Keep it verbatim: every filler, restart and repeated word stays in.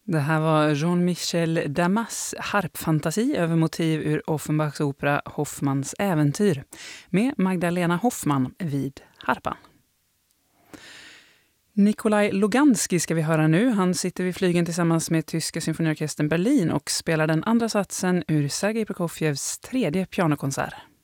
Det här var Jean-Michel Damas harpfantasi över motiv ur Offenbachs opera Hoffmanns äventyr med Magdalena Hoffman vid harpan. Nikolaj Luganski ska vi höra nu. Han sitter vid flygeln tillsammans med Tyska symfoniorkestern Berlin och spelar den andra satsen ur Sergej Prokofjevs tredje pianokonsert.